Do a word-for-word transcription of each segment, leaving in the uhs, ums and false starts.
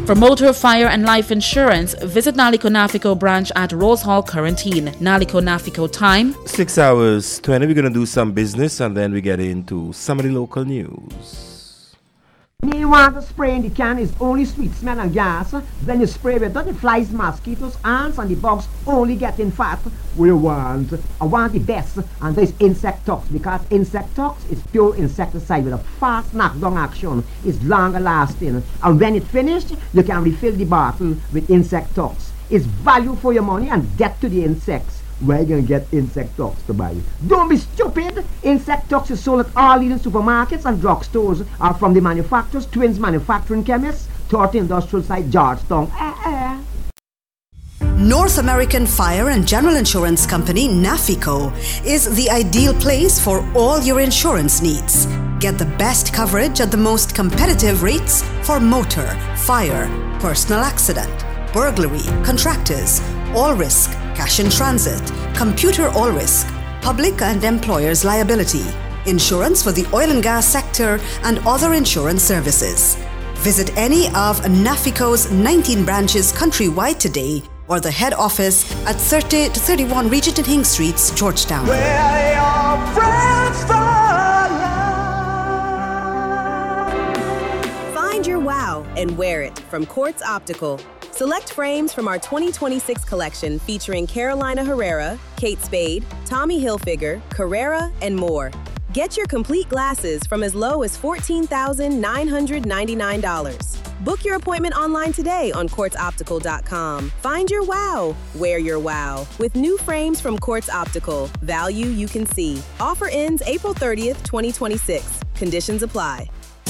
For motor, fire and life insurance, visit Naliko Nafico branch at Rose Hall, Quarantine. Naliko Nafico time. six hours twenty. We're going to do some business and then we get into some of the local news. You want to spray in the can is only sweet smell and gas. Then you spray with the flies, mosquitoes, ants and the bugs only getting fat. We want, I want the best, and there's Insectox, because Insectox is pure insecticide with a fast knockdown action. It's longer lasting, and when it's finished, you can refill the bottle with Insectox. It's value for your money and get to the insects. Where you gonna get Insectox to buy? Don't be stupid! Insectox is sold at all leading supermarkets and drugstores, are from the manufacturers, Twins Manufacturing Chemists, Torty Industrial Site, Georgetown. Eh, eh. North American Fire and General Insurance Company, NAFICO, is the ideal place for all your insurance needs. Get the best coverage at the most competitive rates for motor, fire, personal accident, burglary, contractors, all risk, cash in transit, computer all risk, public and employers liability, insurance for the oil and gas sector, and other insurance services. Visit any of NAFICO's nineteen branches countrywide today or the head office at thirty to thirty-one Regent and Hing Streets, Georgetown. Where your friends Find your wow and wear it from Quartz Optical. Select frames from our twenty twenty-six collection featuring Carolina Herrera, Kate Spade, Tommy Hilfiger, Carrera, and more. Get your complete glasses from as low as fourteen thousand nine hundred ninety-nine dollars. Book your appointment online today on quartz optical dot com. Find your wow, wear your wow, with new frames from Quartz Optical. Value you can see. Offer ends April thirtieth, twenty twenty-six. Conditions apply.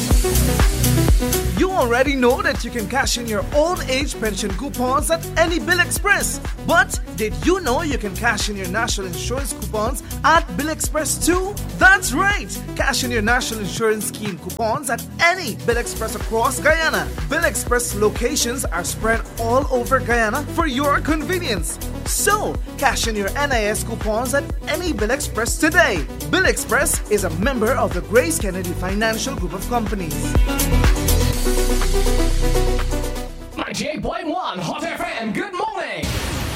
You already know that you can cash in your old age pension coupons at any Bill Express. But did you know you can cash in your national insurance coupons at Bill Express too? That's right! Cash in your national insurance scheme coupons at any Bill Express across Guyana. Bill Express locations are spread all over Guyana for your convenience. So, cash in your N I S coupons at any Bill Express today. Bill Express is a member of the Grace Kennedy Financial Group of Companies. ninety-eight point one Hot F M, good